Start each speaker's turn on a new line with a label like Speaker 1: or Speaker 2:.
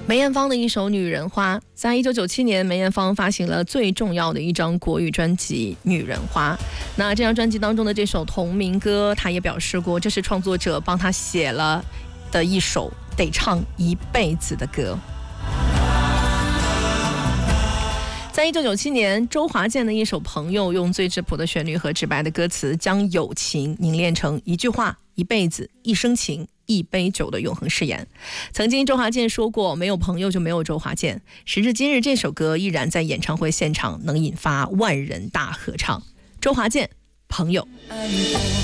Speaker 1: 梅艳芳的一首《女人花》，在1997年，梅艳芳发行了最重要的一张国语专辑《女人花》。那这张专辑当中的这首同名歌，她也表示过，这是创作者帮她写了的一首得唱一辈子的歌。在1997年，周华健的一首《朋友》用最质朴的旋律和直白的歌词，将友情凝练成一句话、一辈子、一生情、一杯酒的永恒誓言。曾经周华健说过，没有朋友就没有周华健。时至今日，这首歌依然在演唱会现场能引发万人大合唱。周华健，朋友。